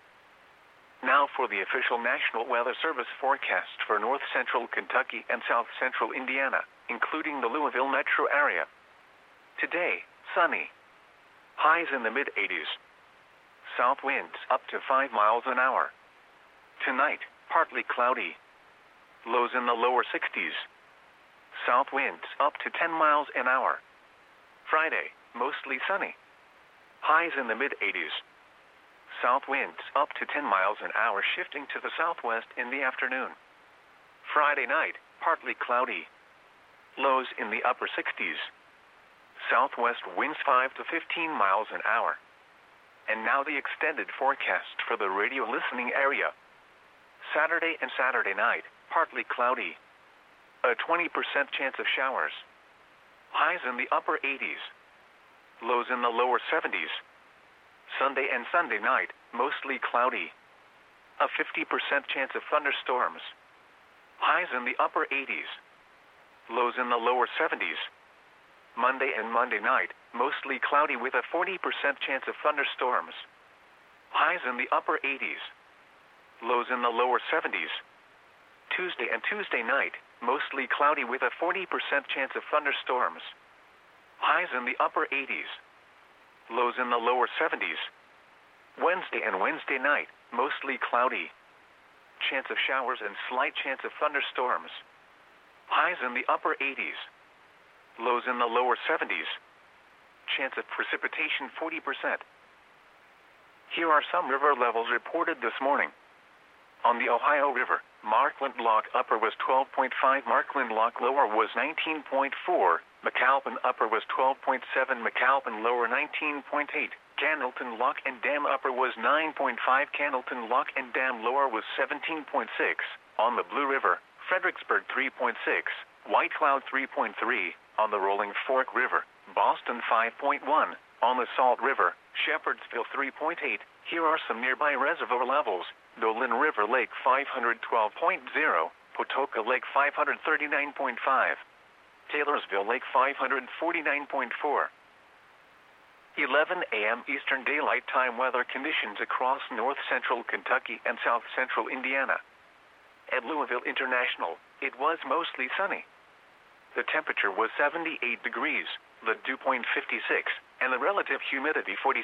Now for the official National Weather Service forecast for north central Kentucky and south central Indiana, including the Louisville metro area. Today, sunny. Highs in the mid-80s. South winds up to 5 miles an hour. Tonight, partly cloudy. Lows in the lower 60s. South winds up to 10 miles an hour. Friday, mostly sunny. Highs in the mid-80s. South winds up to 10 miles an hour shifting to the southwest in the afternoon. Friday night, partly cloudy. Lows in the upper 60s. Southwest winds 5 to 15 miles an hour. And now the extended forecast for the radio listening area. Saturday and Saturday night, partly cloudy. A 20% chance of showers. Highs in the upper 80s. Lows in the lower 70s. Sunday and Sunday night, mostly cloudy. A 50% chance of thunderstorms. Highs in the upper 80s. Lows in the lower 70s. Monday and Monday night, mostly cloudy with a 40% chance of thunderstorms. Highs in the upper 80s. Lows in the lower 70s. Tuesday and Tuesday night, mostly cloudy with a 40% chance of thunderstorms. Highs in the upper 80s. Lows in the lower 70s. Wednesday and Wednesday night, mostly cloudy. Chance of showers and slight chance of thunderstorms. Highs in the upper 80s. Lows in the lower 70s. Chance of precipitation 40%. Here are some river levels reported this morning. On the Ohio River, Markland Lock Upper was 12.5, Markland Lock Lower was 19.4, McAlpin Upper was 12.7, McAlpin Lower 19.8, Cannelton Lock and Dam Upper was 9.5, Cannelton Lock and Dam Lower was 17.6. On the Blue River, Fredericksburg 3.6, White Cloud 3.3, on the Rolling Fork River, Boston 5.1, on the Salt River, Shepherdsville 3.8. Here are some nearby reservoir levels. Dolan River Lake 512.0, Patoka Lake 539.5. Taylorsville Lake 549.4. 11 a.m. Eastern Daylight Time weather conditions across north central Kentucky and south central Indiana. At Louisville International, it was mostly sunny. The temperature was 78 degrees, the dew point 56, and the relative humidity 46%.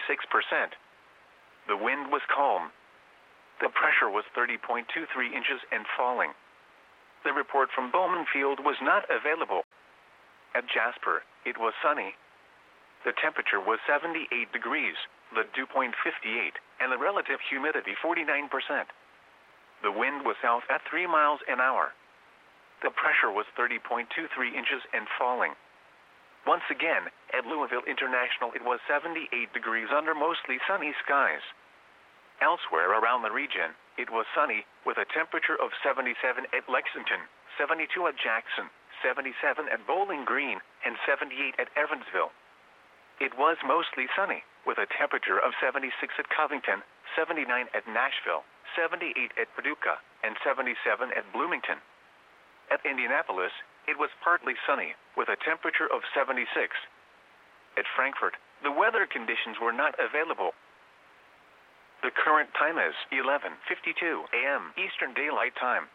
The wind was calm. The pressure was 30.23 inches and falling. The report from Bowman Field was not available. At Jasper, it was sunny. The temperature was 78 degrees, the dew point 58, and the relative humidity 49%. The wind was south at 3 miles an hour. The pressure was 30.23 inches and falling. Once again, at Louisville International, it was 78 degrees under mostly sunny skies. Elsewhere around the region, it was sunny, with a temperature of 77 at Lexington, 72 at Jackson, 77 at Bowling Green, and 78 at Evansville. It was mostly sunny, with a temperature of 76 at Covington, 79 at Nashville, 78 at Paducah, and 77 at Bloomington. At Indianapolis, it was partly sunny, with a temperature of 76. At Frankfort, the weather conditions were not available. The current time is 11:52 a.m. Eastern Daylight Time.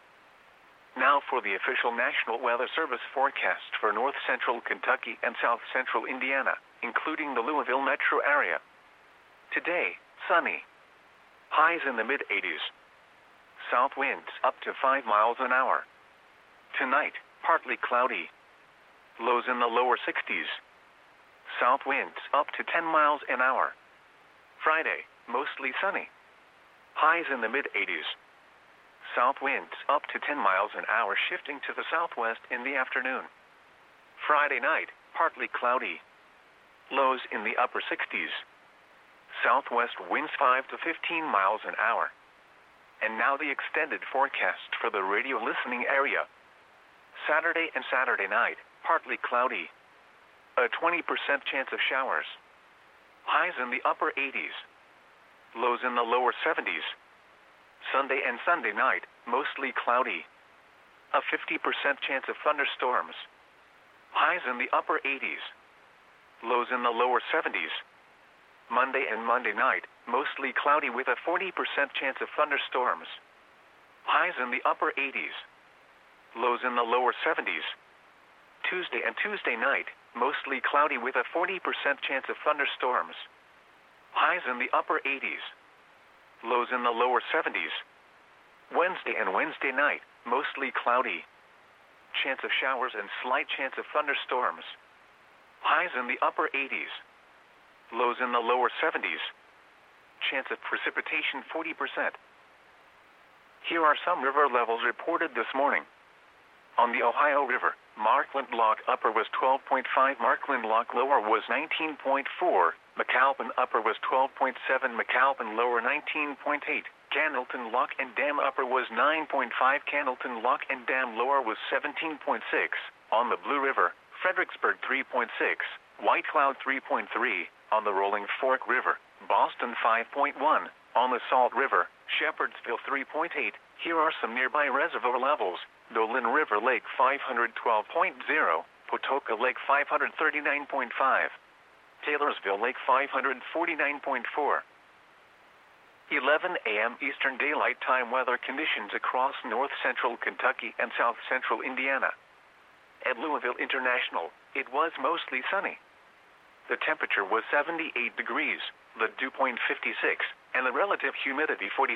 Now for the official National Weather Service forecast for north central Kentucky and south central Indiana, including the Louisville metro area. Today, sunny. Highs in the mid-80s. South winds up to 5 miles an hour. Tonight, partly cloudy. Lows in the lower 60s. South winds up to 10 miles an hour. Friday, mostly sunny. Highs in the mid-80s. South winds up to 10 miles an hour, shifting to the southwest in the afternoon. Friday night, partly cloudy. Lows in the upper 60s. Southwest winds 5 to 15 miles an hour. And now the extended forecast for the radio listening area. Saturday and Saturday night, partly cloudy. A 20% chance of showers. Highs in the upper 80s. Lows in the lower 70s. Sunday and Sunday night, mostly cloudy. A 50% chance of thunderstorms. Highs in the upper 80s. Lows in the lower 70s. Monday and Monday night, mostly cloudy with a 40% chance of thunderstorms. Highs in the upper 80s. Lows in the lower 70s. Tuesday and Tuesday night, mostly cloudy with a 40% chance of thunderstorms. Highs in the upper 80s. Lows in the lower 70s. Wednesday and Wednesday night, mostly cloudy. Chance of showers and slight chance of thunderstorms. Highs in the upper 80s. Lows in the lower 70s. Chance of precipitation 40%. Here are some river levels reported this morning. On the Ohio River, Markland Lock Upper was 12.5, Markland Lock Lower was 19.4, McAlpin Upper was 12.7, McAlpin Lower 19.8, Candleton Lock and Dam Upper was 9.5, Candleton Lock and Dam Lower was 17.6. On the Blue River, Fredericksburg 3.6, White Cloud 3.3, on the Rolling Fork River, Boston 5.1, on the Salt River, Shepherdsville 3.8. Here are some nearby reservoir levels. Dolan River Lake 512.0, Patoka Lake 539.5, Taylorsville Lake 549.4. 11 a.m. Eastern Daylight Time weather conditions across north central Kentucky and south central Indiana. At Louisville International, it was mostly sunny. The temperature was 78 degrees, the dew point 56, and the relative humidity 46%.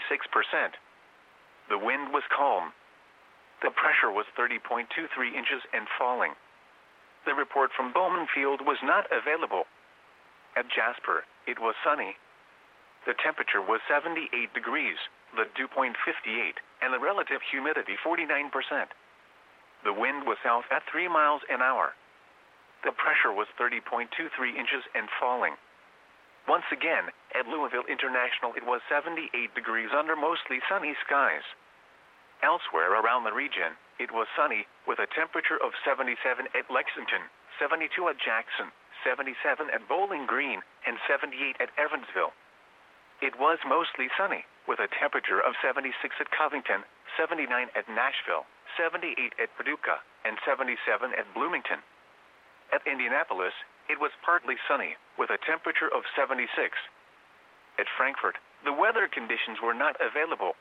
The wind was calm. The pressure was 30.23 inches and falling. The report from Bowman Field was not available. At Jasper, it was sunny. The temperature was 78 degrees, the dew point 58, and the relative humidity 49%. The wind was south at 3 miles an hour. The pressure was 30.23 inches and falling. Once again, at Louisville International, it was 78 degrees under mostly sunny skies. Elsewhere around the region, it was sunny, with a temperature of 77 at Lexington, 72 at Jackson, 77 at Bowling Green, and 78 at Evansville. It was mostly sunny, with a temperature of 76 at Covington, 79 at Nashville, 78 at Paducah, and 77 at Bloomington. At Indianapolis, it was partly sunny, with a temperature of 76. At Frankfort, the weather conditions were not available.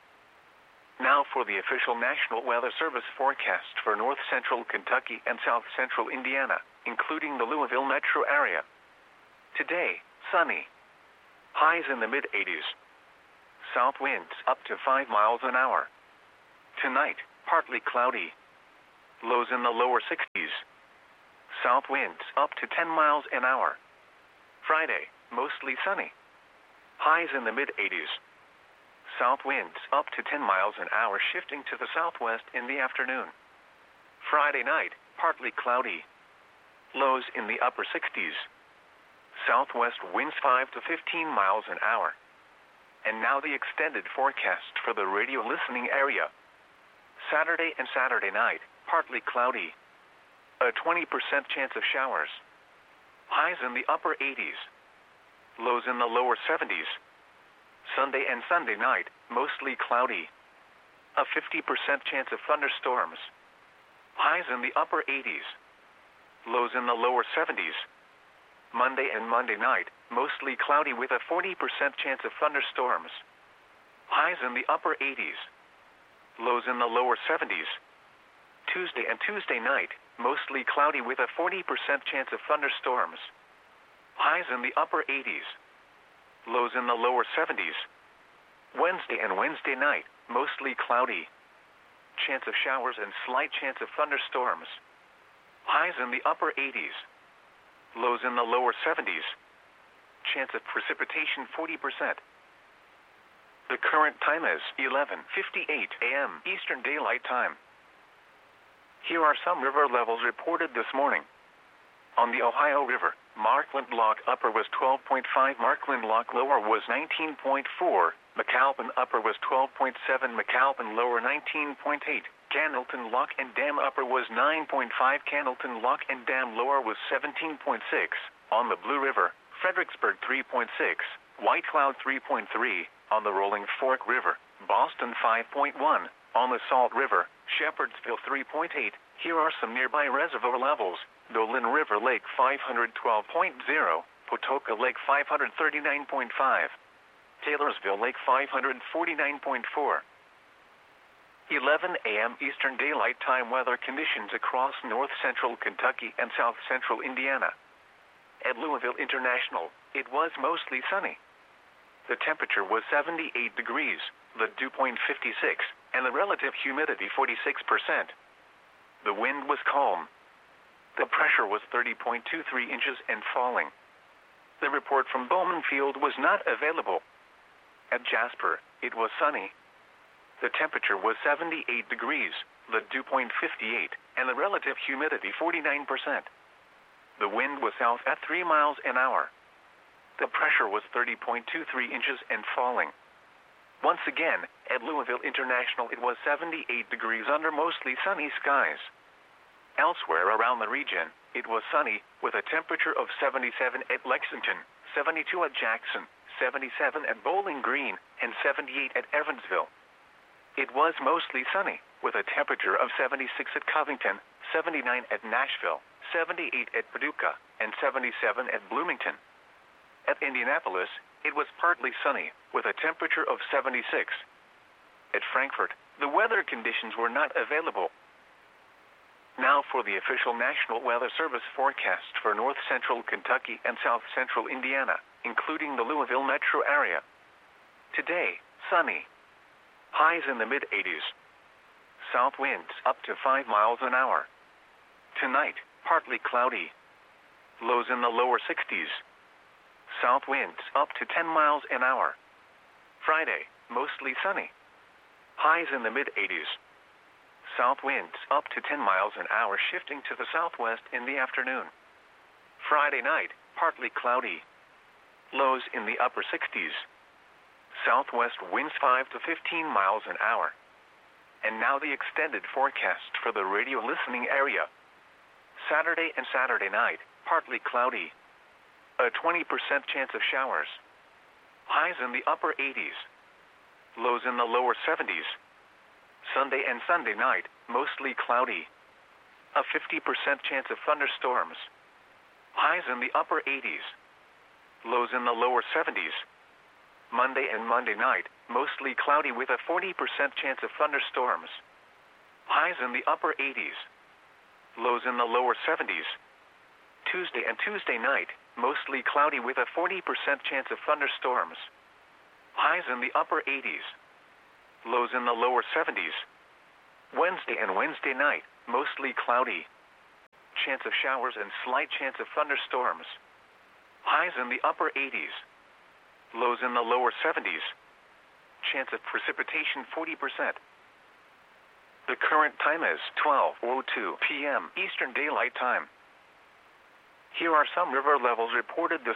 Now for the official National Weather Service forecast for north central Kentucky and south central Indiana, including the Louisville metro area. Today, sunny. Highs in the mid-80s. South winds up to 5 miles an hour. Tonight, partly cloudy. Lows in the lower 60s. South winds up to 10 miles an hour. Friday, mostly sunny. Highs in the mid-80s. South winds up to 10 miles an hour, shifting to the southwest in the afternoon. Friday night, partly cloudy. Lows in the upper 60s. Southwest winds 5 to 15 miles an hour. And now the extended forecast for the radio listening area. Saturday and Saturday night, partly cloudy. A 20% chance of showers. Highs in the upper 80s. Lows in the lower 70s. Sunday and Sunday night, mostly cloudy. A 50% chance of thunderstorms. Highs in the upper 80s. Lows in the lower 70s. Monday and Monday night, mostly cloudy with a 40% chance of thunderstorms. Highs in the upper 80s. Lows in the lower 70s. Tuesday and Tuesday night, mostly cloudy with a 40% chance of thunderstorms. Highs in the upper 80s. Lows in the lower 70s. Wednesday and Wednesday night, mostly cloudy. Chance of showers and slight chance of thunderstorms. Highs in the upper 80s. Lows in the lower 70s. Chance of precipitation 40%. The current time is 11:58 a.m. Eastern Daylight Time. Here are some river levels reported this morning. On the Ohio River, Markland Lock Upper was 12.5, Markland Lock Lower was 19.4, McAlpin Upper was 12.7, McAlpin Lower 19.8, Candleton Lock and Dam Upper was 9.5, Candleton Lock and Dam Lower was 17.6. On the Blue River, Fredericksburg 3.6, White Cloud 3.3, on the Rolling Fork River, Boston 5.1, on the Salt River, Shepherdsville 3.8. Here are some nearby reservoir levels. Dolan River Lake 512.0, Patoka Lake 539.5, Taylorsville Lake 549.4. 11 a.m. Eastern Daylight Time weather conditions across north central Kentucky and south central Indiana. At Louisville International, it was mostly sunny. The temperature was 78 degrees, the dew point 56, and the relative humidity 46%. The wind was calm. The pressure was 30.23 inches and falling. The report from Bowman Field was not available. At Jasper, it was sunny. The temperature was 78 degrees, the dew point 58, and the relative humidity 49%. The wind was south at 3 miles an hour. The pressure was 30.23 inches and falling. Once again, at Louisville International, it was 78 degrees under mostly sunny skies. Elsewhere around the region, it was sunny, with a temperature of 77 at Lexington, 72 at Jackson, 77 at Bowling Green, and 78 at Evansville. It was mostly sunny, with a temperature of 76 at Covington, 79 at Nashville, 78 at Paducah, and 77 at Bloomington. At Indianapolis, it was partly sunny, with a temperature of 76. At Frankfort, the weather conditions were not available. Now for the official National Weather Service forecast for north central Kentucky and south central Indiana, including the Louisville metro area. Today, sunny. Highs in the mid-80s. South winds up to 5 miles an hour. Tonight, partly cloudy. Lows in the lower 60s. South winds up to 10 miles an hour. Friday, mostly sunny. Highs in the mid-80s. South winds up to 10 miles an hour, shifting to the southwest in the afternoon. Friday night, partly cloudy. Lows in the upper 60s. Southwest winds 5 to 15 miles an hour. And now the extended forecast for the radio listening area. Saturday and Saturday night, partly cloudy. A 20% chance of showers. Highs in the upper 80s. Lows in the lower 70s. Sunday and Sunday night, mostly cloudy. A 50% chance of thunderstorms. Highs in the upper 80s. Lows in the lower 70s. Monday and Monday night, mostly cloudy with a 40% chance of thunderstorms. Highs in the upper 80s. Lows in the lower 70s. Tuesday and Tuesday night, mostly cloudy with a 40% chance of thunderstorms. Highs in the upper 80s. Lows in the lower 70s. Wednesday and Wednesday night, mostly cloudy. Chance of showers and slight chance of thunderstorms. Highs in the upper 80s. Lows in the lower 70s. Chance of precipitation 40%. The current time is 12:02 p.m. Eastern Daylight Time. Here are some river levels reported this